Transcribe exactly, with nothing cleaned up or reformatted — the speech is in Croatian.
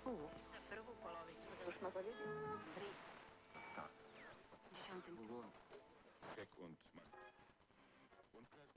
Pół. Za prvú polovicu. Už ma to vidí? Tri. Tak. Dziesiątym. Sekund. Und